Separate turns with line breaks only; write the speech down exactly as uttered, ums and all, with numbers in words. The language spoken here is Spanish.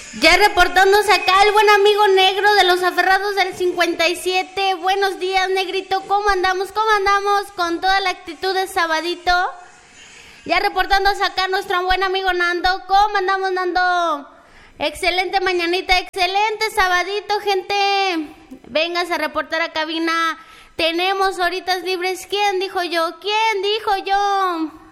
Ya reportándose acá el buen amigo negro de los aferrados del cincuenta y siete. Buenos días, negrito, ¿cómo andamos? ¿Cómo andamos? Con toda la actitud de sabadito. Ya reportándose acá nuestro buen amigo Nando. ¿Cómo andamos, Nando? Excelente mañanita, excelente sabadito, gente. Véngase a reportar a cabina. Tenemos horitas libres. ¿Quién dijo yo? ¿Quién dijo yo?